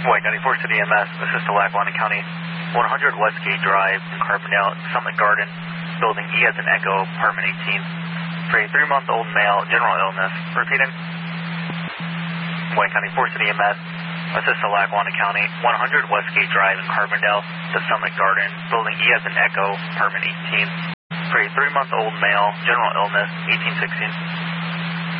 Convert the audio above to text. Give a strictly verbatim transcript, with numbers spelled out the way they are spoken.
White County Forest City E M S, assist to Lackawanna County, one hundred Westgate Drive in Carbondale, Summit Garden, building E as in Echo, apartment eighteen, for a three-month-old male, general illness. Repeating. White County Forest City E M S, assist to Lackawanna County, one hundred Westgate Drive in Carbondale, to Summit Garden, building E as in Echo, apartment eighteen, for a three-month-old male, general illness, eighteen sixteen.